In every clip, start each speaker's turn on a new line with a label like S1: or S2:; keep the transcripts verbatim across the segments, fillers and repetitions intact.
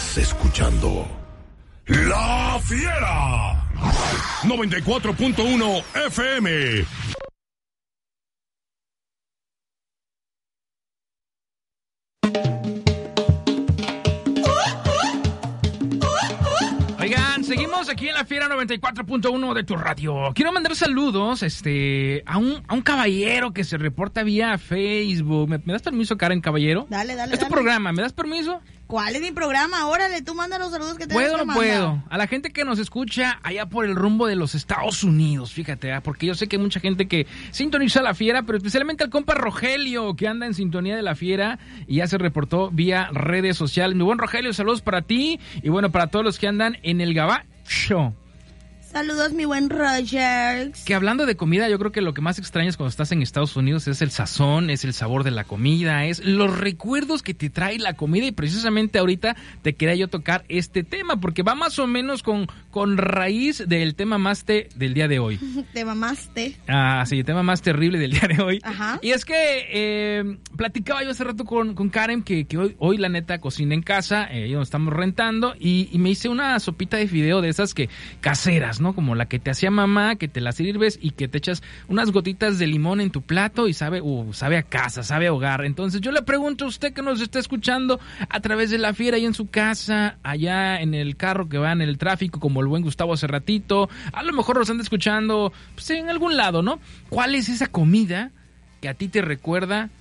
S1: Estás escuchando La Fiera noventa y cuatro punto uno F M.
S2: Oigan, seguimos aquí en La Fiera noventa y cuatro punto uno de tu radio. Quiero mandar saludos este, a, un, a un caballero que se reporta vía Facebook. ¿Me, me das permiso, Karen, caballero?
S3: Dale, dale,
S2: Es tu
S3: dale.
S2: programa, ¿me das permiso?
S3: ¿Cuál es mi programa? Órale, tú manda los saludos que te
S2: ¿Puedo o no puedo? A la gente que nos escucha allá por el rumbo de los Estados Unidos, fíjate, ¿eh? Porque yo sé que hay mucha gente que sintoniza La Fiera, pero especialmente al compa Rogelio, que anda en sintonía de La Fiera y ya se reportó vía redes sociales. Mi buen Rogelio, saludos para ti y bueno, para todos los que andan en el Gabacho.
S3: Saludos, mi buen Rogers.
S2: Que hablando de comida, yo creo que lo que más extrañas cuando estás en Estados Unidos es el sazón, es el sabor de la comida, es los recuerdos que te trae la comida y precisamente ahorita te quería yo tocar este tema porque va más o menos con, con raíz del tema más te del día de hoy.
S3: Te mamaste.
S2: Ah, sí, el tema más terrible del día de hoy.
S3: Ajá.
S2: Y es que eh, platicaba yo hace rato con, con Karen que, que hoy, hoy la neta cocina en casa, eh, nos estamos rentando y, y me hice una sopita de fideo de esas que caseras, ¿no? Como la que te hacía mamá, que te la sirves y que te echas unas gotitas de limón en tu plato y sabe, uh, sabe a casa, sabe a hogar. Entonces yo le pregunto a usted que nos está escuchando a través de La Fiera ahí en su casa, allá en el carro que va en el tráfico, como el buen Gustavo hace ratito, a lo mejor nos anda escuchando pues, en algún lado, ¿no? ¿Cuál es esa comida que a ti te recuerda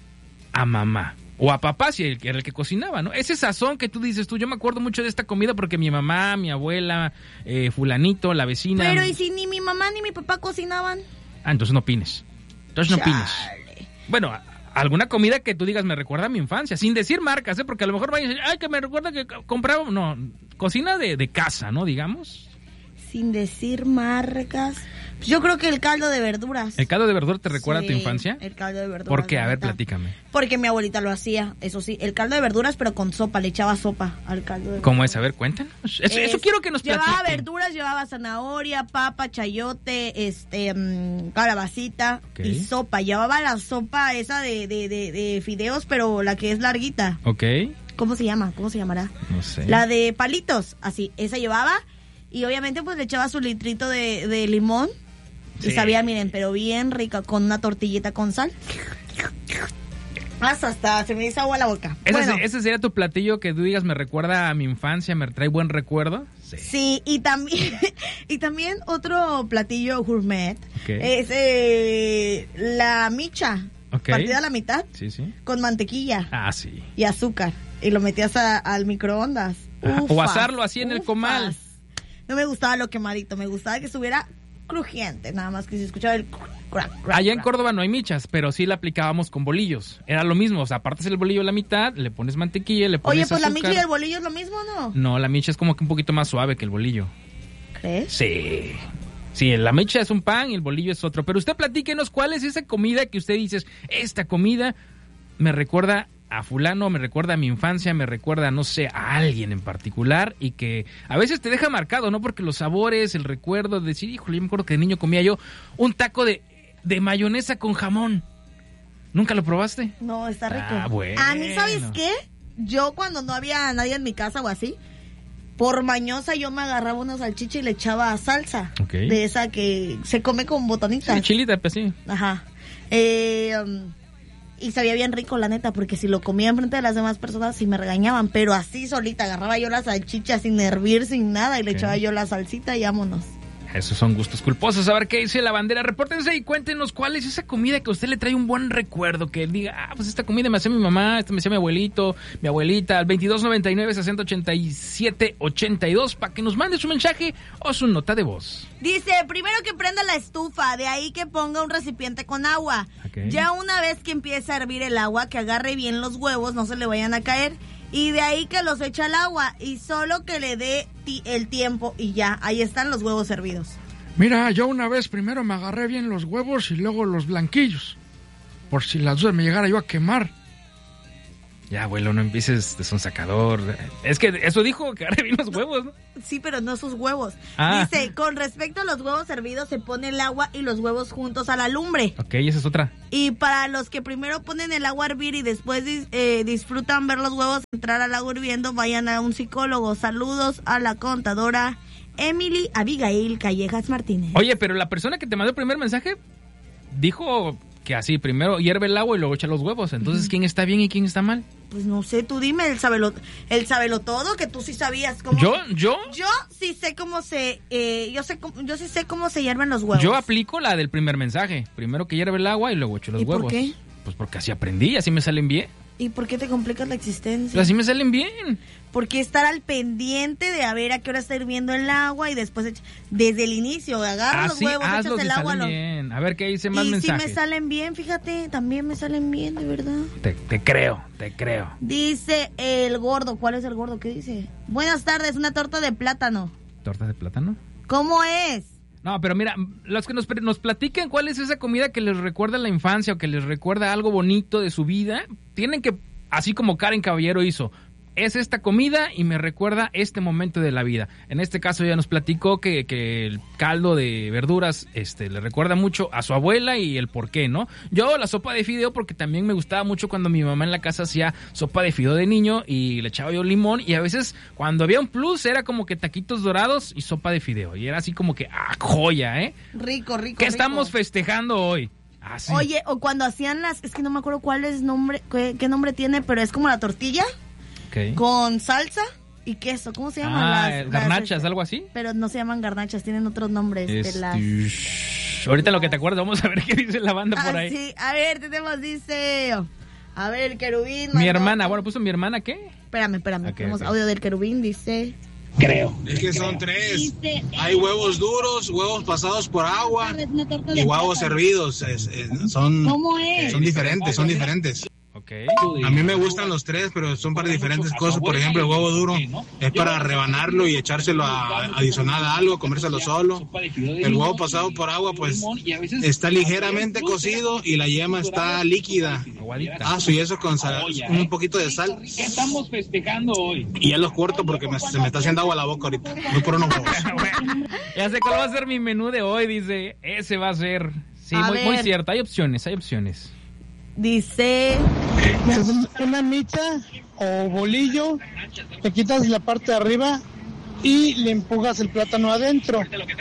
S2: a mamá? O a papá, si era el, el que cocinaba, ¿no? Ese sazón que tú dices tú, yo me acuerdo mucho de esta comida porque mi mamá, mi abuela, eh, fulanito, la vecina...
S3: Pero ¿y si ni mi mamá ni mi papá cocinaban?
S2: Ah, entonces no opines. Entonces no opines.
S3: Chale.
S2: Bueno, alguna comida que tú digas me recuerda a mi infancia, sin decir marcas, ¿eh? Porque a lo mejor vayan a decir, ay, que me recuerda que compraba... No, cocina de, de casa, ¿no? Digamos.
S3: Sin decir marcas... Yo creo que el caldo de verduras.
S2: ¿El caldo de verduras te recuerda
S3: Sí,
S2: a tu infancia?
S3: El caldo de verduras.
S2: ¿Por qué? A ver,
S3: neta.
S2: platícame.
S3: Porque mi abuelita lo hacía, eso sí. El caldo de verduras, pero con sopa. Le echaba sopa al caldo de verduras.
S2: ¿Cómo es? A ver, cuéntanos. Eso,
S3: Es-
S2: eso quiero que nos platiquen.
S3: Llevaba verduras, llevaba zanahoria, papa, chayote, este, mmm, calabacita
S2: Ok.
S3: y sopa. Llevaba la sopa esa de, de, de, de fideos, pero la que es larguita.
S2: Ok.
S3: ¿Cómo se llama? ¿Cómo se llamará?
S2: No sé.
S3: La de palitos, así. Esa llevaba y obviamente pues le echaba su litrito de, de limón. Y
S2: Sí.
S3: sabía, miren, pero bien rica, con una tortillita con sal. Hasta, hasta se me hizo agua a la boca.
S2: ¿Ese,
S3: Bueno,
S2: se- ese sería tu platillo que tú digas me recuerda a mi infancia, me trae buen recuerdo? Sí.
S3: sí, y también, y también otro platillo gourmet
S2: Ok.
S3: es eh, la micha,
S2: Ok.
S3: partida a la mitad,
S2: Sí, sí.
S3: con mantequilla
S2: Ah, sí.
S3: y azúcar. Y lo metías a- al microondas.
S2: Ajá, o
S3: Ufas,
S2: asarlo así en el
S3: ufas.
S2: comal.
S3: No me gustaba lo quemadito, me gustaba que estuviera crujiente, nada más que se escuchaba el crack, crack,
S2: Allá en
S3: crack.
S2: Córdoba no hay michas, pero sí la aplicábamos con bolillos. Era lo mismo, o sea, apartas el bolillo a la mitad, le pones mantequilla, le pones
S3: Oye, pues la
S2: azúcar.
S3: micha y el bolillo es lo mismo, ¿no?
S2: No, la micha es como que un poquito más suave que el bolillo.
S3: ¿Crees?
S2: Sí. Sí, la micha es un pan y el bolillo es otro. Pero usted platíquenos cuál es esa comida que usted dice, esta comida me recuerda a fulano, me recuerda a mi infancia, me recuerda, no sé, a alguien en particular y que a veces te deja marcado, ¿no? Porque los sabores, el recuerdo de decir, híjole, yo me acuerdo que de niño comía yo un taco de, de mayonesa con jamón. ¿Nunca lo probaste?
S3: No, está rico.
S2: Ah, bueno.
S3: A mí, ¿sabes qué? Yo cuando no había nadie en mi casa o así, por mañosa yo me agarraba una salchicha y le echaba salsa.
S2: Ok.
S3: De esa que se come con botanitas.
S2: Sí, chilita, pues sí.
S3: Ajá. Eh, um, y sabía bien rico, la neta, porque si lo comía enfrente de las demás personas sí me regañaban, pero así solita agarraba yo la salchicha sin hervir, sin nada, y le
S2: Ok.
S3: echaba yo la salsita y vámonos.
S2: Esos son gustos culposos. A ver qué dice la bandera. Repórtense y cuéntenos cuál es esa comida que a usted le trae un buen recuerdo. Que diga, ah, pues esta comida me hacía mi mamá, esta me hacía mi abuelito, mi abuelita. Al veintidós noventa y nueve, sesenta ochenta y siete ochenta y dos para que nos mande su mensaje o su nota de voz.
S3: Dice, primero que prenda la estufa, de ahí que ponga un recipiente con agua.
S2: Ok.
S3: Ya una vez que empiece a hervir el agua, que agarre bien los huevos, no se le vayan a caer. Y de ahí que los echa al agua y solo que le dé ti- el tiempo y ya, ahí están los huevos hervidos.
S4: Mira, yo una vez primero me agarré bien los huevos y luego los blanquillos. Por si las dudas me llegara yo a quemar.
S2: Ya, abuelo, no empieces de sonsacador. Es que eso dijo, que agarre bien los huevos, ¿no?
S3: Sí, pero no sus huevos.
S2: Ah.
S3: Dice, con respecto a los huevos hervidos, se pone el agua y los huevos juntos a la lumbre.
S2: Ok, esa es otra.
S3: Y para los que primero ponen el agua a hervir y después dis- eh, disfrutan ver los huevos entrar al agua hirviendo, vayan a un psicólogo. Saludos a la contadora Emily Abigail Callejas Martínez.
S2: Oye, pero la persona que te mandó el primer mensaje dijo que así, primero hierve el agua y luego echa los huevos. Entonces, ¿quién está bien y quién está mal?
S3: Pues no sé, tú dime, el sabelo, el sabelo todo, que tú sí sabías cómo...
S2: ¿Yo? ¿Yo?
S3: Yo sí sé cómo se... Eh, yo sé cómo- yo sí sé cómo se hierven los huevos.
S2: Yo aplico la del primer mensaje. Primero que hierve el agua y luego echo los
S3: ¿Y por
S2: huevos.
S3: qué?
S2: Pues porque así aprendí, así me salen bien.
S3: ¿Y por qué te complicas la existencia?
S2: Pues así me salen bien.
S3: Porque estar al pendiente de a ver a qué hora está hirviendo el agua y después echa- desde el inicio agarras los
S2: Así
S3: huevos,
S2: hazlos
S3: echas
S2: y
S3: el agua.
S2: salen
S3: Lo...
S2: bien. A ver qué dice más
S3: Y
S2: mensajes.
S3: sí me salen bien, fíjate, también me salen bien, de verdad.
S2: Te, te creo, te creo.
S3: Dice el gordo, ¿cuál es el gordo? ¿Qué dice? Buenas tardes, una torta de plátano.
S2: ¿Torta de plátano?
S3: ¿Cómo es?
S2: No, pero mira, los que nos, nos platiquen cuál es esa comida que les recuerda la infancia o que les recuerda algo bonito de su vida, tienen que, así como Karen Caballero hizo, es esta comida y me recuerda este momento de la vida. En este caso ella nos platicó que, que el caldo de verduras este, le recuerda mucho a su abuela y el por qué, ¿no? Yo la sopa de fideo porque también me gustaba mucho cuando mi mamá en la casa hacía sopa de fideo de niño y le echaba yo limón y a veces cuando había un plus era como que taquitos dorados y sopa de fideo y era así como que, ah, joya, ¿eh?
S3: Rico, rico,
S2: ¿Qué
S3: rico.
S2: estamos festejando hoy? Ah, sí.
S3: Oye, o cuando hacían las, es que no me acuerdo cuál es nombre, qué, qué nombre tiene, pero es como la tortilla
S2: Okay.
S3: con salsa y queso. ¿Cómo se llaman?
S2: Ah,
S3: las,
S2: garnachas,
S3: las,
S2: algo así.
S3: Pero no se llaman garnachas, tienen otros nombres. De
S2: Este,
S3: las...
S2: shh, ahorita lo que te acuerdas, vamos a ver qué dice la banda por
S3: Ah,
S2: ahí.
S3: sí. A ver, tenemos, dice, a ver, el querubín.
S2: Mi
S3: mandó-
S2: hermana, bueno, puso mi hermana, ¿qué?
S3: Espérame, espérame,
S2: Ok,
S3: tenemos
S2: ok.
S3: audio del querubín, dice...
S5: Es que son tres. Hay huevos duros, huevos pasados por agua y huevos hervidos. Es- es- son, son diferentes, son diferentes.
S2: Ok.
S5: A mí me gustan los tres, pero son para diferentes cosas. Por ejemplo, el huevo duro es para rebanarlo y echárselo a, adicional a algo, comérselo solo. El huevo pasado por agua, pues, está ligeramente cocido y la yema está líquida.
S2: Aguadita.
S5: Ah, sí, eso con sal- un poquito de sal.
S6: ¿Qué estamos festejando hoy?
S5: Y ya los corto porque me- se me está haciendo agua la boca ahorita. Voy por unos huevos.
S2: Ya sé cuál va a ser mi menú de hoy, dice. Ese va a ser. Sí,
S3: A
S2: muy, muy
S3: ver.
S2: cierto. Hay opciones, hay opciones.
S3: Dice...
S7: Una micha o bolillo, le quitas la parte de arriba y le empujas el plátano adentro.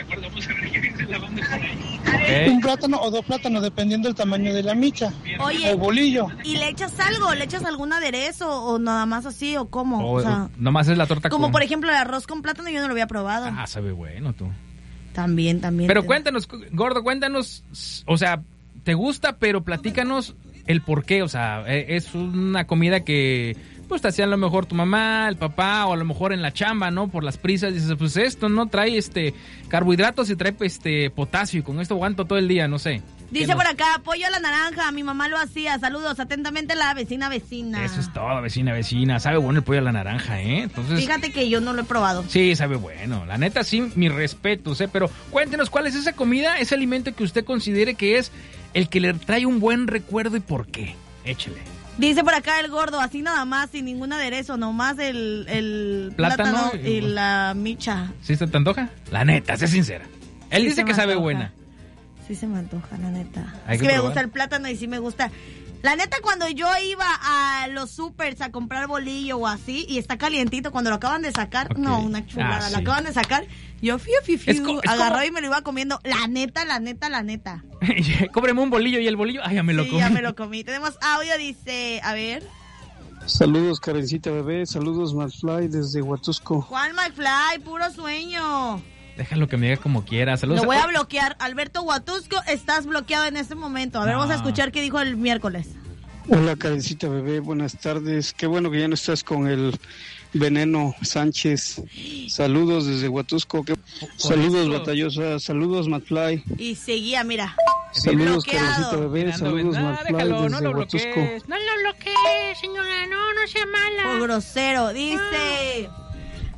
S7: Un
S2: Ok.
S7: plátano o dos plátanos, dependiendo del tamaño de la micha
S3: Oye,
S7: o bolillo.
S3: ¿y le echas algo? ¿Le echas algún aderezo o nada más así o cómo?
S2: O,
S3: o sea,
S2: nomás es la torta
S3: como
S2: con...
S3: por ejemplo el arroz con plátano, yo no lo había probado.
S2: Ah, sabe bueno tú.
S3: También, también.
S2: Pero
S3: te-
S2: cuéntanos, Gordo, cuéntanos, o sea, ¿te gusta? Pero platícanos el por qué, o sea, eh, es una comida que pues te hacían a lo mejor tu mamá, el papá, o a lo mejor en la chamba, ¿no? Por las prisas, dices, pues esto no trae este carbohidratos y trae este potasio, y con esto aguanto todo el día, no sé.
S3: Dice
S2: ¿Qué
S3: por
S2: nos-
S3: acá, pollo a la naranja, mi mamá lo hacía. Saludos, atentamente la vecina vecina.
S2: Eso es todo, vecina, vecina. Sabe bueno el pollo a la naranja, ¿eh? Entonces...
S3: Fíjate que yo no lo he probado.
S2: Sí, sabe bueno. La neta, sí, mis respetos, ¿eh? Pero cuéntenos, ¿cuál es esa comida, ese alimento que usted considere que es el que le trae un buen recuerdo y por qué? Échale.
S3: Dice por acá el gordo, así nada más, sin ningún aderezo, nomás el, el
S2: Plátano
S3: plátano,
S2: y-
S3: y la micha.
S2: ¿Sí se te antoja? La neta, sé sincera. Él
S3: Sí
S2: dice
S3: se
S2: que
S3: me
S2: sabe
S3: antoja.
S2: buena.
S3: Sí se me antoja, la neta.
S2: Hay
S3: Es
S2: que
S3: que me
S2: probar.
S3: gusta el plátano y sí me gusta. La neta, cuando yo iba a los supers a comprar bolillo o así, y está calientito, cuando lo acaban de sacar,
S2: Ok.
S3: no, una chulada,
S2: Ah, sí.
S3: lo acaban de sacar, yo fiu, fiu, fiu,
S2: Es co- es
S3: agarró
S2: como-
S3: y me lo iba comiendo. La neta, la neta, la neta.
S2: Cóbreme un bolillo y el bolillo, ay, ya me lo
S3: Sí,
S2: comí.
S3: ya me lo comí. Tenemos audio, dice, a ver,
S7: Saludos, Karencita bebé. Saludos, McFly, desde Huatusco.
S3: Juan McFly, puro sueño.
S2: Déjalo que me diga como quiera. Saludos.
S3: Lo voy a bloquear. Alberto Huatusco, estás bloqueado en este momento. A ver,
S2: No.
S3: vamos a escuchar qué dijo el miércoles.
S7: Hola, Karencita bebé. Buenas tardes. Qué bueno que ya no estás con el Veneno Sánchez. Saludos desde Huatusco. Qué- Saludos,
S2: eso-
S7: Batallosa. Saludos, McFly.
S3: Y seguía, mira.
S7: Saludos,
S3: bloqueado.
S7: Karencita bebé.
S2: Mirando,
S7: Saludos,
S2: ah,
S7: McFly,
S2: déjalo, no
S7: desde
S2: lo
S7: Huatusco.
S2: bloquees.
S8: No lo bloquees, señora, no, no sea mala.
S3: Por grosero. Dice.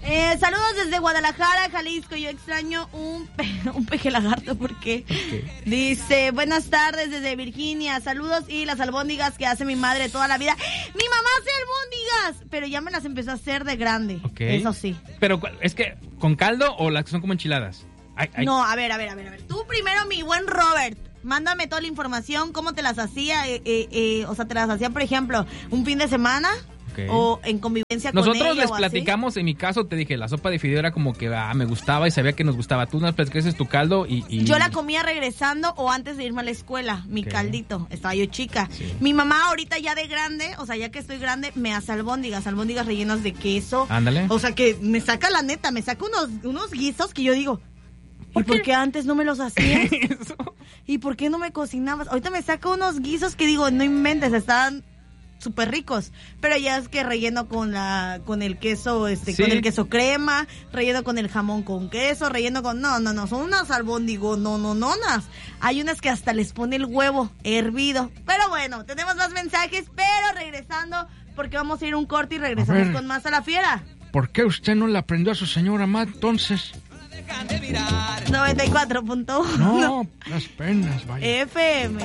S3: Eh, saludos desde Guadalajara, Jalisco. Yo extraño un, pe- un peje lagarto porque okay. Dice, buenas tardes desde Virginia. Saludos y las albóndigas que hace mi madre toda la vida. Mi mamá hace albóndigas, pero ya me las empezó a hacer de grande. Okay. Eso sí.
S2: Pero es que, ¿con caldo o las que son como enchiladas? Ay, ay.
S3: No, a ver, a ver, a ver, a ver. Tú primero, mi buen Robert. Mándame toda la información, cómo te las hacía. Eh, eh, eh, o sea, te las hacía, por ejemplo, un fin de semana. Okay. O en convivencia
S2: Nosotros
S3: con ella.
S2: Nosotros les platicamos, así. En mi caso te dije, la sopa de fideo era como que ah, me gustaba y sabía que nos gustaba. Tú nos platicas tu caldo y, y...
S3: Yo la comía regresando o antes de irme a la escuela, mi okay. caldito. Estaba yo chica. Sí. Mi mamá ahorita ya de grande, o sea, ya que estoy grande, me hace albóndigas, albóndigas rellenas de queso.
S2: Ándale.
S3: O sea, que me saca la neta, me saca unos, unos guisos que yo digo, ¿y por qué antes no me los hacías? ¿Y por qué no me cocinabas? Ahorita me saca unos guisos que digo, no inventes, estaban súper ricos, pero ya es que relleno con la con el queso este sí. con el queso crema, relleno con el jamón con queso, relleno con no, no, no, son unas albóndigos, no, no, no, no. Hay unas que hasta les pone el huevo hervido. Pero bueno, tenemos más mensajes, pero regresando porque vamos a ir a un corte y regresamos con más a la fiera.
S4: ¿Por qué usted no le aprendió a su señora más entonces?
S3: noventa y cuatro punto uno
S4: No, las penas, vaya.
S3: F M.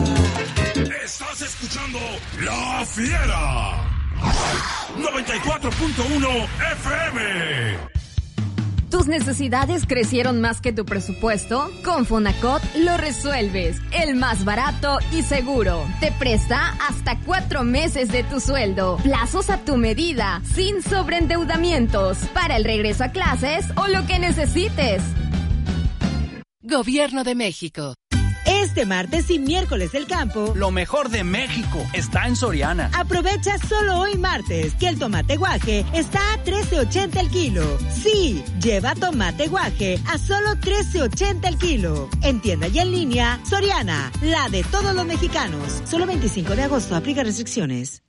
S1: Estás escuchando La Fiera. noventa y cuatro punto uno F M.
S8: ¿Tus necesidades crecieron más que tu presupuesto? Con Fonacot lo resuelves. El más barato y seguro. Te presta hasta cuatro meses de tu sueldo. Plazos a tu medida, sin sobreendeudamientos. Para el regreso a clases o lo que necesites.
S9: Gobierno de México.
S10: Este martes y miércoles del campo,
S11: lo mejor de México está en Soriana.
S10: Aprovecha solo hoy martes que el tomate guaje está a trece ochenta el kilo. Sí, lleva tomate guaje a solo trece ochenta el kilo. En tienda y en línea, Soriana, la de todos los mexicanos. Solo veinticinco de agosto, aplica restricciones.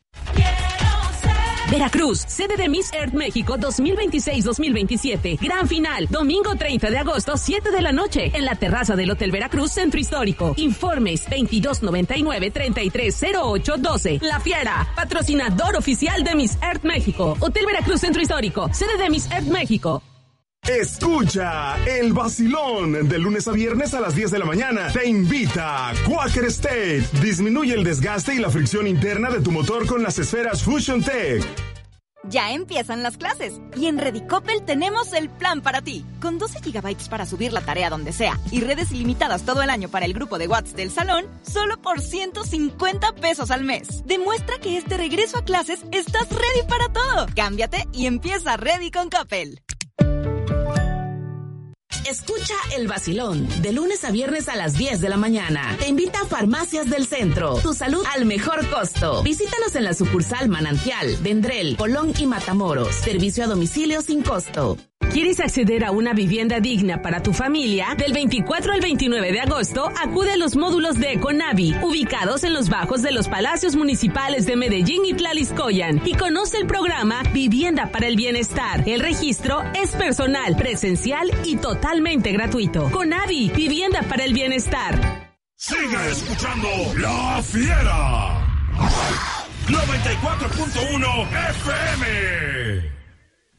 S12: Veracruz, sede de Miss Earth México dos mil veintiséis dos mil veintisiete. Gran final, domingo treinta de agosto, siete de la noche, en la terraza del Hotel Veracruz, Centro Histórico. Informes veintidós noventa y nueve, treinta y tres cero ocho doce. La Fiera, patrocinador oficial de Miss Earth México. Hotel Veracruz, Centro Histórico, sede de Miss Earth México.
S13: Escucha el vacilón de lunes a viernes a las diez de la mañana. Te invita Quaker State. Disminuye el desgaste y la fricción interna de tu motor con las esferas Fusion Tech.
S14: Ya empiezan las clases y en Redicopel tenemos el plan para ti. Con doce gigabytes para subir la tarea donde sea y redes ilimitadas todo el año para el grupo de WhatsApp del salón, solo por ciento cincuenta pesos al mes. Demuestra que este regreso a clases estás ready para todo. Cámbiate y empieza Ready con Coppel.
S12: Escucha El Vacilón, de lunes a viernes a las diez de la mañana. Te invita a Farmacias del Centro. Tu salud al mejor costo. Visítanos en la sucursal Manantial, Dendrel, Colón y Matamoros. Servicio a domicilio sin costo. ¿Quieres acceder a una vivienda digna para tu familia? Del veinticuatro al veintinueve de agosto, acude a los módulos de Econavi, ubicados en los bajos de los palacios municipales de Medellín y Tlaliscoyan, y conoce el programa Vivienda para el Bienestar. El registro es personal, presencial y totalmente gratuito. Conavi, Vivienda para el Bienestar.
S1: Sigue escuchando La Fiera. noventa y cuatro punto uno F M.